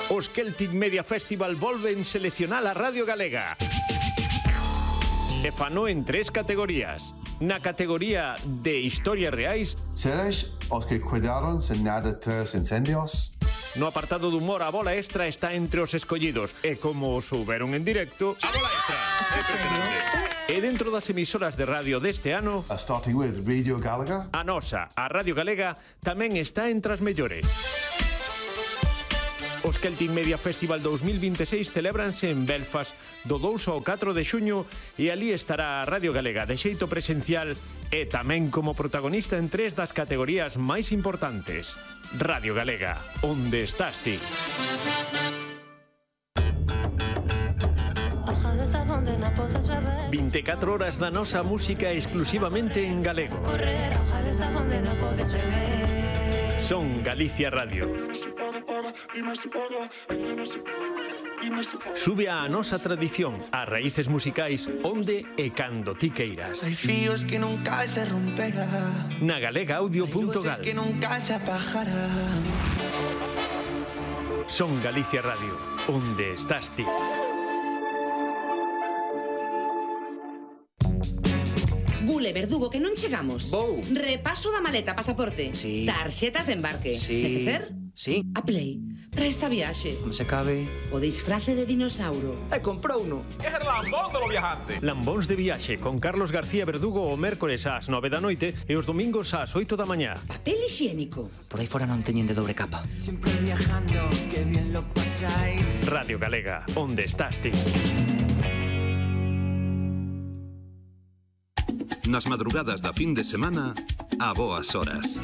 Os Celtic Media Festival volven seleccionar a Radio Galega. E fano en 3 categorías. Na categoría de historias reais, Seres os que cuidaron sen nada tras incendios. no apartado de humor, a bola extra está entre os escollidos. E como souberon en directo, a bola extra é impresionante. E dentro das emisoras de radio deste ano, Starting with Radio Galaga. a nosa, a Radio Galega, tamén está entre as mellores. Os Celtic Media Festival 2026 celébranse en Belfast do 2 ao 4 de xuño e ali estará a Radio Galega de xeito presencial e tamén como protagonista en 3 das categorías máis importantes. Radio Galega, onde estás ti? Hoja de sabón de no podes beber. 24 horas da nosa música exclusivamente en galego. Correr, hoja de sabón de no podes beber. Son Galicia Radio. Sube a nosa tradición, as raíces musicais, onde e cando ti queiras. Hay fíos que nunca se romperán. Na galegaudio.gal. Que nunca se apagarán. Son Galicia Radio, onde estás ti? Bule, Verdugo, que non chegamos. Vou. Repaso da maleta, pasaporte. Sí. Tarxetas de embarque. Sí. Neceser? Sí. A Play. Para esta viaxe. Como se cabe. O disfrace de dinossauro. E comprouno. Es el lambón de los viajantes. Lambóns de viaxe con Carlos García Verdugo o mércores ás 9 da noite e os domingos ás 8 da mañá. Papel higiénico. Por aí fora non teñen de doble capa. Siempre viajando, que bien lo pasáis. Radio Galega, onde estás ti? Nas madrugadas da fin de semana, a boas horas.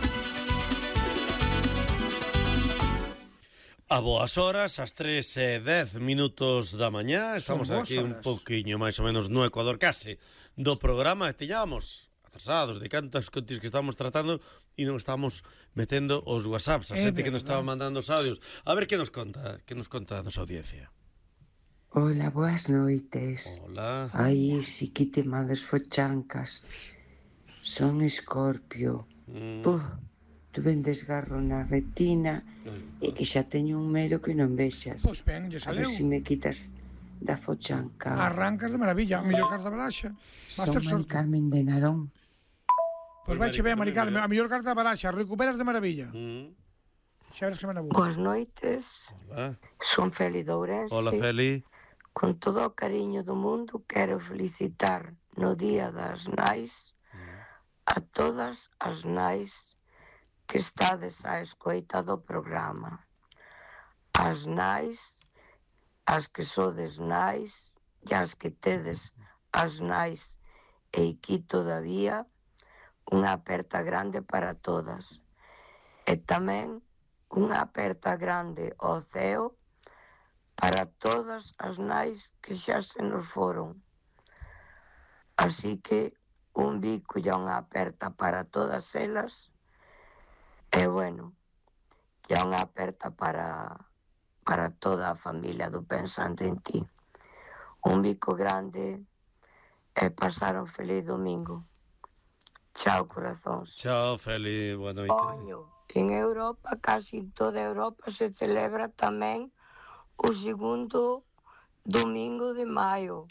A boas horas, ás 3:10 da mañá. Estamos aquí un poquinho máis ou menos no Ecuador case do programa que tiñamos atrasados de cantas contis que estamos tratando e non estamos metendo os whatsapps, a xente que nos estaba mandando os audios. A ver que nos conta a nosa audiencia. Hola, boas noites. Hola. Ai, si que te mandas fochancas. Son Escorpio. Tu ven desgarro na retina e que xa teño un medo que non vexas. Pois ben, lle A ver saleu. si me quitas da fochanca. Arrancas de maravilla, a mellor carta baraxa. Son Mari Carmen de Narón. Pois vai che ben, Mari Carmen, a mellor carta baraxa, recuperas de maravilla. Xa verás que me na boa. Boas noites. Hola. Son Feli de Ourense. Hola, Feli. Con todo o cariño do mundo quero felicitar no Día das Nais a todas as nais que estades á escoita do programa. As nais, as que sodes nais e as que tedes as nais e aquí todavía, unha aperta grande para todas. E tamén unha aperta grande ao ceo para todas as nais que xa se nos foron. Así que un bico e unha aperta para todas elas e, bueno, e unha aperta para toda a familia do Pensando en Ti. Un bico grande e pasar un feliz domingo. Chao, corazóns. Chao, Feli, boa noite. Oño, en Europa, casi en toda Europa, se celebra tamén o segundo domingo de maio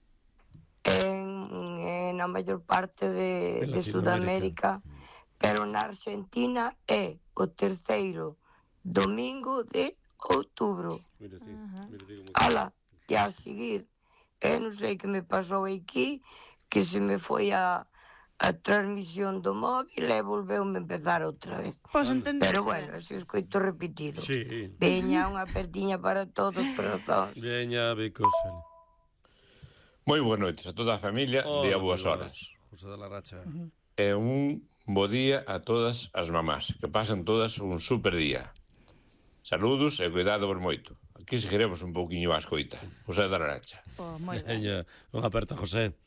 na maior parte de Sudamérica, pero na Argentina é o terceiro domingo de outubro. Ala, e a seguir, non sei que me pasou aquí, que se me foi a transmisión do móvil e volveume empezar outra vez. Pero bueno, se escoito repetido. Sí. Veña, unha apertiña para todos, corazóns. Veña, bicos, Feli. Moi boas noites a toda a familia de A Boas Horas. José de la Racha. E un bo día a todas as mamás, que pasen todas un super día. Saludos e cuidado por moito. Aquí seguiremos un pouquiño a escoita. José de la Racha. Veña, unha aperta, José.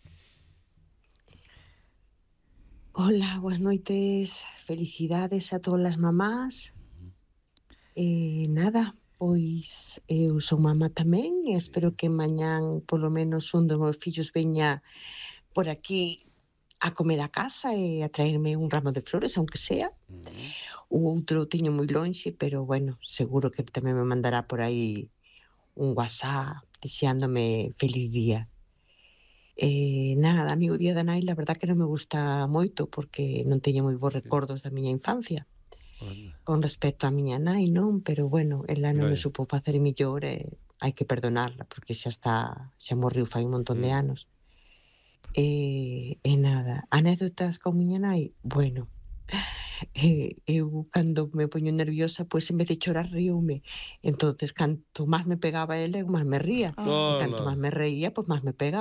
Hola, boas noites. Felicidades a todas as mamás. Nada, pois eu son mamá tamén e espero que mañán polo menos un dos meus fillos veña por aquí a comer a casa e a traerme un ramo de flores, aunque sea. O outro tiño moi lonxe, pero bueno, seguro que tamén me mandará por aí un WhatsApp deseándome feliz día. Nada, a mí o Día da Nai, la verdad que non me gusta moito porque non teño moi bons recordos da miña infancia. Con respecto á miña nai, non? Pero bueno, ela non me supo facer mellor e hai que perdonarla porque xa morreu fai un montón de anos. E nada, anécdotas con miña nai, bueno, eu cando me poño nerviosa, pois en vez de chorar ríome. Entonces, canto máis me pegaba ela, eu máis me ría. E canto máis me reía, pois máis me pegaba.